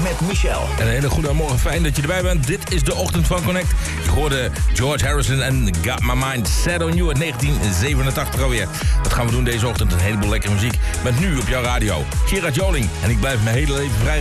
met Michel. En een hele goede morgen, fijn dat je erbij bent. Dit is de ochtend van Connect. Je hoorde George Harrison en Got My Mind Set On You uit 1987 alweer. Dat gaan we doen deze ochtend, een heleboel lekkere muziek. Met nu op jouw radio, Gerard Joling. En ik blijf mijn hele leven vrij